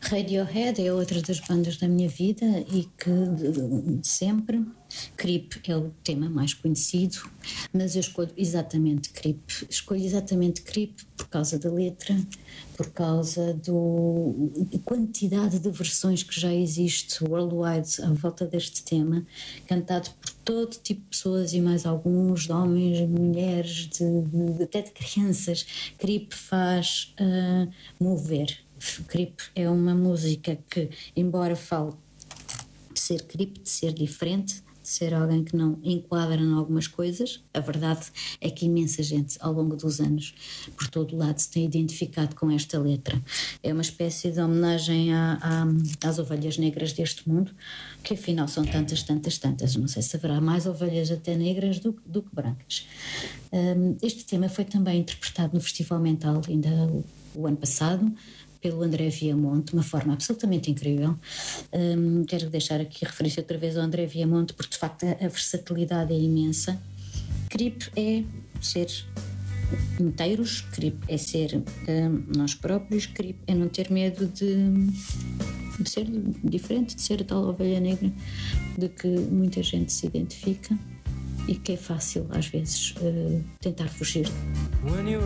Radiohead é outra das bandas da minha vida e que de sempre. Creep é o tema mais conhecido, mas eu escolho exatamente Creep. Escolho exatamente Creep por causa da letra, por causa da quantidade de versões que já existe worldwide à volta deste tema, cantado por todo tipo de pessoas e mais alguns, de homens, de mulheres, até de crianças. Creep faz mover. Creep é uma música que, embora fale de ser creep, de ser diferente, de ser alguém que não enquadra em algumas coisas, a verdade é que imensa gente ao longo dos anos por todo o lado se tem identificado com esta letra. É uma espécie de homenagem às ovelhas negras deste mundo, que afinal são tantas, não sei se haverá mais ovelhas até negras do que brancas. Este tema foi também interpretado no Festival Mental ainda o ano passado, pelo André Viamonte, de uma forma absolutamente incrível. Quero deixar aqui a referência outra vez ao André Viamonte, porque de facto a versatilidade é imensa. Creep é ser inteiros, creep é ser nós próprios, creep é não ter medo de ser diferente, de ser a tal ovelha negra de que muita gente se identifica e que é fácil às vezes tentar fugir.